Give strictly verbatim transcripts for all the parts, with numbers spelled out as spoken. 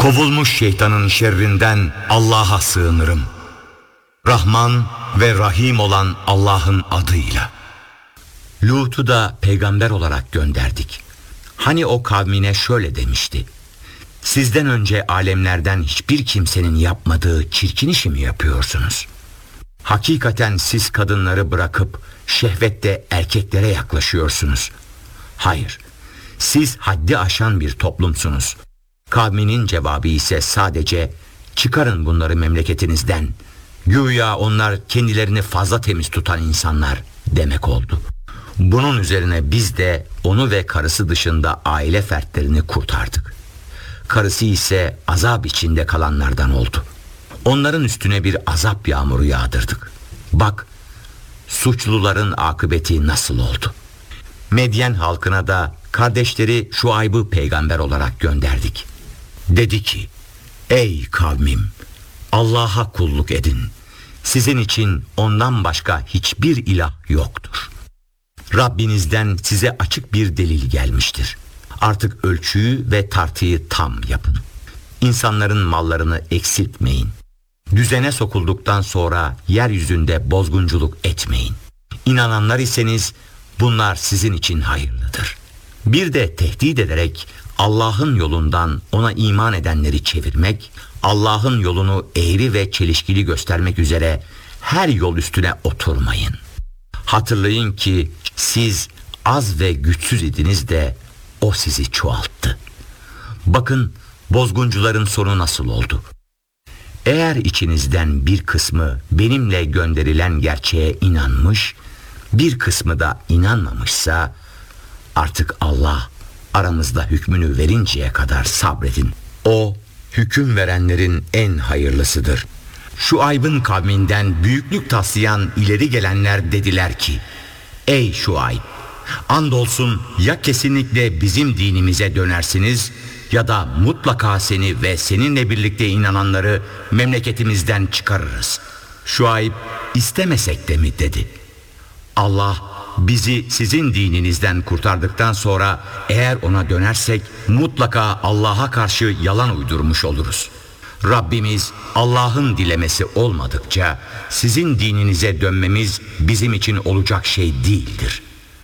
Kovulmuş şeytanın şerrinden Allah'a sığınırım. Rahman ve Rahim olan Allah'ın adıyla. Lut'u da peygamber olarak gönderdik. Hani o kavmine şöyle demişti: sizden önce alemlerden hiçbir kimsenin yapmadığı çirkin işi mi yapıyorsunuz? Hakikaten siz kadınları bırakıp şehvette erkeklere yaklaşıyorsunuz. Hayır, siz haddi aşan bir toplumsunuz. Kavminin cevabı ise sadece çıkarın bunları memleketinizden. Güya onlar kendilerini fazla temiz tutan insanlar demek oldu. Bunun üzerine biz de onu ve karısı dışında aile fertlerini kurtardık. Karısı ise azap içinde kalanlardan oldu. Onların üstüne bir azap yağmuru yağdırdık. Bak, suçluların akıbeti nasıl oldu. Medyen halkına da kardeşleri Şuayb'ı peygamber olarak gönderdik. Dedi ki: ey kavmim, Allah'a kulluk edin. Sizin için ondan başka hiçbir ilah yoktur. Rabbinizden size açık bir delil gelmiştir. Artık ölçüyü ve tartıyı tam yapın. İnsanların mallarını eksiltmeyin. Düzene sokulduktan sonra yeryüzünde bozgunculuk etmeyin. İnananlar iseniz bunlar sizin için hayırlıdır. Bir de tehdit ederek Allah'ın yolundan ona iman edenleri çevirmek, Allah'ın yolunu eğri ve çelişkili göstermek üzere her yol üstüne oturmayın. Hatırlayın ki siz az ve güçsüz idiniz de o sizi çoğalttı. Bakın bozguncuların sonu nasıl oldu. Eğer içinizden bir kısmı benimle gönderilen gerçeğe inanmış, bir kısmı da inanmamışsa, artık Allah aramızda hükmünü verinceye kadar sabredin. O hüküm verenlerin en hayırlısıdır. Şuayb'ın kavminden büyüklük taslayan ileri gelenler dediler ki: ey Şuayb, andolsun ya kesinlikle bizim dinimize dönersiniz ya da mutlaka seni ve seninle birlikte inananları memleketimizden çıkarırız. Şuayb istemesek de mi dedi. Allah bizi sizin dininizden kurtardıktan sonra eğer ona dönersek mutlaka Allah'a karşı yalan uydurmuş oluruz. Rabbimiz Allah'ın dilemesi olmadıkça sizin dininize dönmemiz bizim için olacak şey değildir.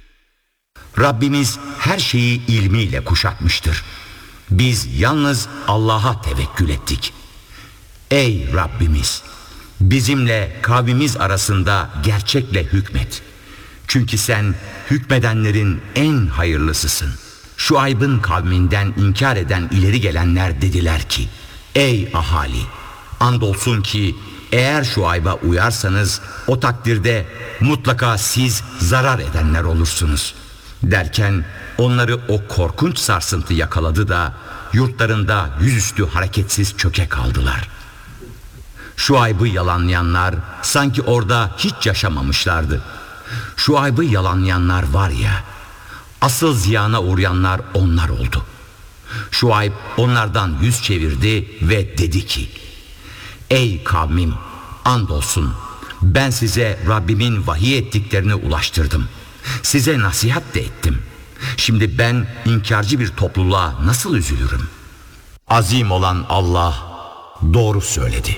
Rabbimiz her şeyi ilmiyle kuşatmıştır. Biz yalnız Allah'a tevekkül ettik. Ey Rabbimiz, bizimle kavmimiz arasında gerçekle hükmet. Çünkü sen hükmedenlerin en hayırlısısın. Şuayb'ın kavminden inkar eden ileri gelenler dediler ki: ey ahali, andolsun ki eğer Şuayb'a uyarsanız o takdirde mutlaka siz zarar edenler olursunuz. Derken onları o korkunç sarsıntı yakaladı da yurtlarında yüzüstü hareketsiz çöke kaldılar. Şuayb'ı yalanlayanlar sanki orada hiç yaşamamışlardı. Şuayb'ı yalanlayanlar var ya, asıl ziyana uğrayanlar onlar oldu. Şuayb onlardan yüz çevirdi ve dedi ki: ey kavmim, andolsun ben size Rabbimin vahiy ettiklerini ulaştırdım. Size nasihat de ettim. Şimdi ben inkarcı bir topluluğa nasıl üzülürüm? Azim olan Allah doğru söyledi.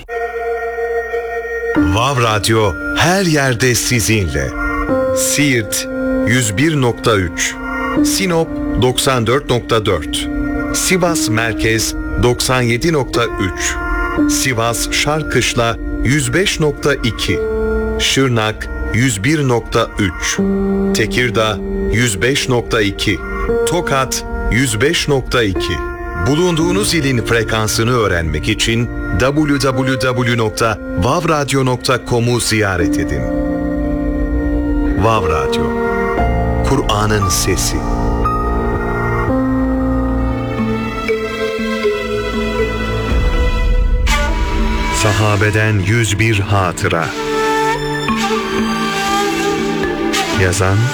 Vav Radyo her yerde sizinle. Siirt yüz bir nokta üç, Sinop doksan dört nokta dört, Sivas Merkez doksan yedi nokta üç, Sivas Şarkışla yüz beş nokta iki, Şırnak yüz bir nokta üç, Tekirdağ yüz beş nokta iki, Tokat yüz beş nokta iki. Bulunduğunuz ilin frekansını öğrenmek için double-u double-u double-u nokta vav radyo nokta com'u ziyaret edin. Vav Radyo, Kur'an'ın sesi. Sahabeden yüz bir hatıra. Yazan